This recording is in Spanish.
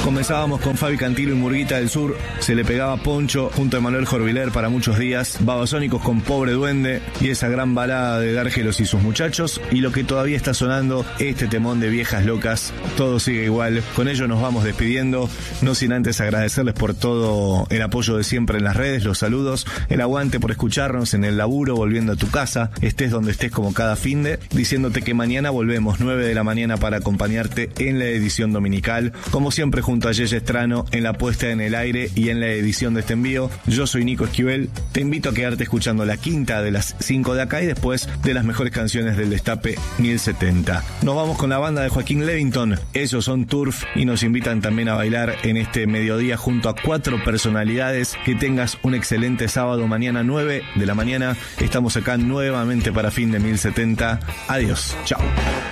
Comenzábamos con Fabi Cantilo y Murguita del Sur, Se le pegaba Poncho junto a Emanuel Jorviler para muchos días, Babasónicos con Pobre Duende y esa gran balada de Dárgelos y sus muchachos, y lo que todavía está sonando, este temón de Viejas Locas, Todo sigue igual. Con ello nos vamos despidiendo, no sin antes agradecerles por todo el apoyo de siempre en las redes, los saludos, el aguante por escucharnos en el laburo, volviendo a tu casa, estés donde estés como cada finde, diciéndote que mañana volvemos 9 de la mañana para acompañarte en la edición dominical, como siempre junto a Yeye Estrano en la puesta en el aire y en la edición de este envío. Yo soy Nico Esquivel, te invito a quedarte escuchando la quinta de las 5 de acá y después de las mejores canciones del Destape 1070. Nos vamos con la banda de Joaquín Levington, ellos son Turf y nos invitan también a bailar en este mediodía junto a 4 personalidades. Que tengas un excelente sábado, mañana 9 de la mañana, estamos acá nuevamente para fin de 1070. Adiós, chao.